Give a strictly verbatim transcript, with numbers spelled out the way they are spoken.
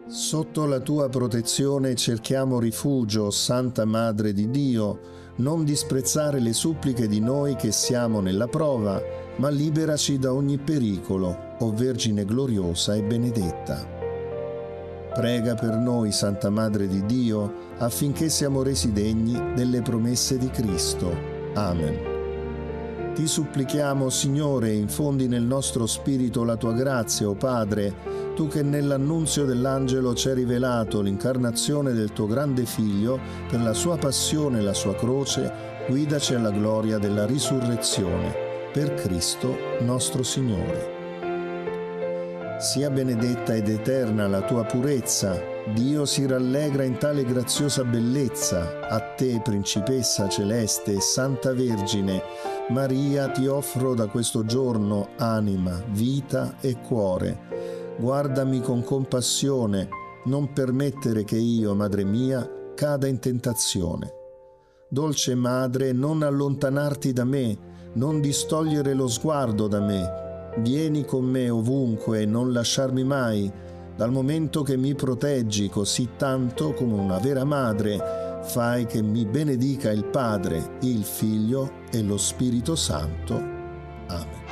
Sotto la tua protezione cerchiamo rifugio, Santa Madre di Dio. Non disprezzare le suppliche di noi che siamo nella prova, ma liberaci da ogni pericolo, o Vergine gloriosa e benedetta. Prega per noi, Santa Madre di Dio, affinché siamo resi degni delle promesse di Cristo. Amen. Ti supplichiamo, Signore, infondi nel nostro spirito la tua grazia, o Padre, tu che nell'annunzio dell'angelo ci hai rivelato l'incarnazione del tuo grande Figlio, per la sua passione e la sua croce, guidaci alla gloria della risurrezione. Per Cristo nostro Signore. Sia benedetta ed eterna la tua purezza. Dio si rallegra in tale graziosa bellezza. A te, Principessa celeste e Santa Vergine, Maria, ti offro da questo giorno anima, vita e cuore. Guardami con compassione, non permettere che io, Madre mia, cada in tentazione. Dolce Madre, non allontanarti da me, non distogliere lo sguardo da me. Vieni con me ovunque e non lasciarmi mai, dal momento che mi proteggi così tanto come una vera madre. Fai che mi benedica il Padre, il Figlio e lo Spirito Santo. Amen.